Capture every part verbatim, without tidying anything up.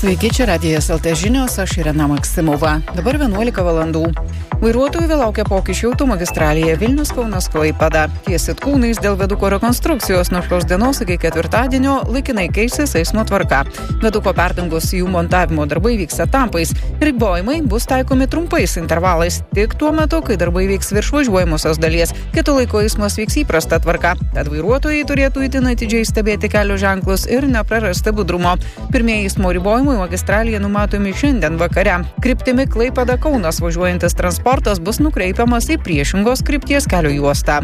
Sveiki, čia Radijas L T žinios, aš Irena Maksimova. Dabar vienuolika valandų. Vairuotojų vėl laukia pokyčių automagistralėje Vilnius-Kaunas Klaipėda. Ties Sitkūnais dėl viaduko rekonstrukcijos nuo šios dienos iki ketvirtadienio laikinai keisis eismo tvarka. Viaduko perdangos jų montavimo darbai vyks etapais. Ribojimai bus taikomi trumpais intervalais, tik tuo metu, kai darbai vyks virš važiuojamosios dalies. Kitu laiku eismas vyks įprasta tvarka. Tad vairuotojai turėtų itin atidžiai stebėti kelio ženklus ir neprarasti budrumo. Pirmieji eismo ribojimai magistralėje numatomi šiandien vakare. Kryptimi Klaipėda-Kaunas važiuojantis transportas bus nukreipiamas į priešingos krypties kelio juostą.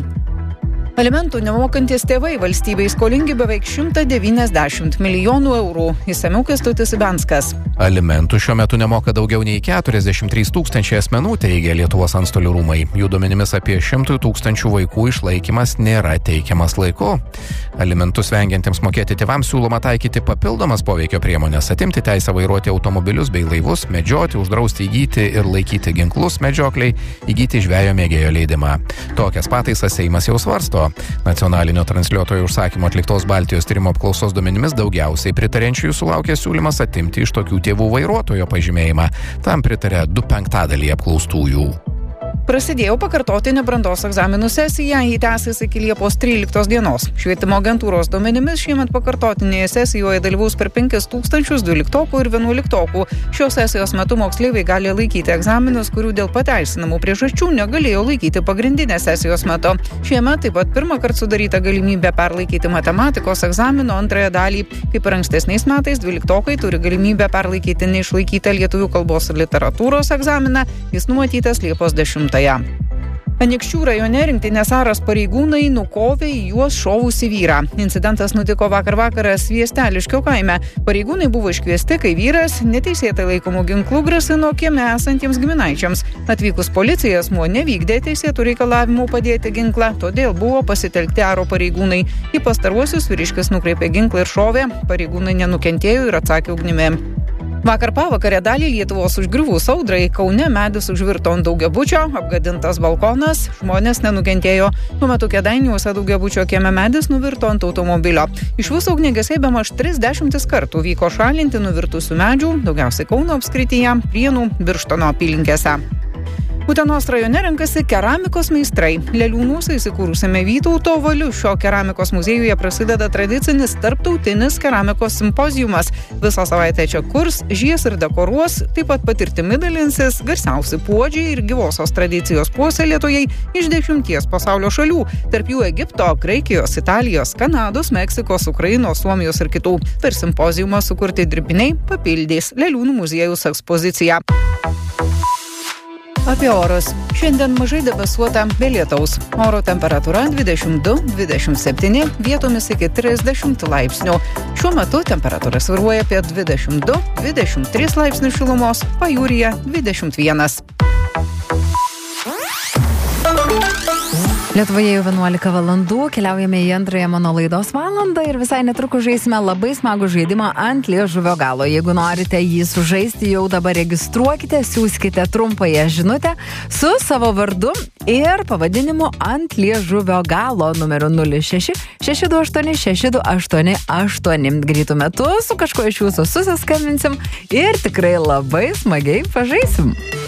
Alimentų nemokantys tėvai valstybei skolingi beveik šimtą devyniasdešimt milijonų eurų. Išsamiau Kęstutis Ibenskas. Alimentų šiuo metu nemoka daugiau nei keturiasdešimt trys tūkstančiai asmenų, teigia Lietuvos antstolių rūmai. Jų duomenimis apie šimtui tūkstančių vaikų išlaikymas nėra teikiamas laiku. Alimentus vengiantiems mokėti tėvams siūloma taikyti papildomas poveikio priemonės, atimti teisę vairuoti automobilius bei laivus, medžioti, uždrausti įgyti ir laikyti ginklus medžiokliai, įgyti žvejo mėgėjo leidimą. Tokias pataisas Seimas jau svarsto. Nacionalinio transliuotojo užsakymo atliktos Baltijos tyrimo apklausos duomenimis daugiausiai pritarenčiųjų sulaukė siūlymas atimti iš tokių tėvų vairuotojo pažymėjimą. Tam pritarė du penktadaliai apklaustųjų. Prasidėjo pakartotinė brandos egzaminų sesija, jį tęsis iki Liepos tryliktos dienos. Švietimo agentūros duomenimis šiemet pakartotinėje sesijoje dalyvaus per penkis tūkstančius dvyliktokų ir vienuoliktokų. Šios sesijos metu moksleiviai gali laikyti egzaminus, kurių dėl pateisinamų priežasčių negalėjo laikyti pagrindinės sesijos metu. Šiemet taip pat pirmą kartą sudaryta galimybė perlaikyti matematikos egzamino antrąją dalį. Kaip ir ankstesniais metais, dvyliktokai turi galimybę perlaikyti neišlaikytą lietuvių kalbos ir literatūros egzaminą. Jis numatytas Liepos dešimtąją. Anykščių rajone rinktinės Aras pareigūnai nukovė į juos šovusį vyrą. Incidentas nutiko vakar vakarą Sviesteliškio kaime. Pareigūnai buvo iškviesti, kai vyras neteisėtai laikomų ginklų grasino kieme esantiems giminaičiams. Atvykus policijai asmuo nevykdė teisėtų reikalavimų padėti ginklą, todėl buvo pasitelkti Aro pareigūnai. Į pastaruosius vyriškis nukreipė ginklą ir šovė. Pareigūnai nenukentėjo ir atsakė ugnimi. Vakar pavakarę dalį Lietuvos užgriuvus audrai Kaune medis užvirto ant daugiabučio, apgadintas balkonas, žmonės nenukentėjo. Tuo metu Kėdainiuose daugiabučio kieme medis nuvirto ant automobilio. Iš viso ugniagesiai bemaž trisdešimtis kartų vyko šalinti nuvirtusių medžių, daugiausiai Kauno apskrityje, Prienų, Birštono apylinkėse. Utenos rajone renkasi keramikos meistrai. Leliūnuose įsikūrusiame Vytauto Valiušio keramikos muziejuje prasideda tradicinis tarptautinis keramikos simpoziumas. Visą savaitę čia kurs, žies ir dekoruos, taip pat patirtimi dalinsis garsiausi puodžiai ir gyvosios tradicijos puoselėtojai iš dešimties pasaulio šalių, tarp jų Egipto, Graikijos, Italijos, Kanados, Meksikos, Ukrainos, Suomijos ir kitų. Per simpoziumą sukurti dirbiniai papildys Leliūnų muziejaus ekspoziciją. Apie orus. Šiandien mažai debesuota be lietaus. Oro temperatūra dvidešimt du dvidešimt septyni, vietomis iki trisdešimt laipsnių. Šiuo metu temperatūra svyruoja apie dvidešimt du dvidešimt tris laipsnių šilumos, pajūryje dvidešimt vienas. Lietuvoje jau vienuolika valandų, keliaujame į antrąją mano laidos valandą ir visai netrukus žaisime labai smagų žaidimą ant liežuvio galo. Jeigu norite jį sužaisti, jau dabar registruokite, siųskite trumpąją žinutę su savo vardu ir pavadinimu ant liežuvio galo numeriu nulis šeši šeši du aštuoni šeši du aštuoni aštuoni. Greitu metu su kažkuo iš jūsų susiskambinsim ir tikrai labai smagiai pažaisim.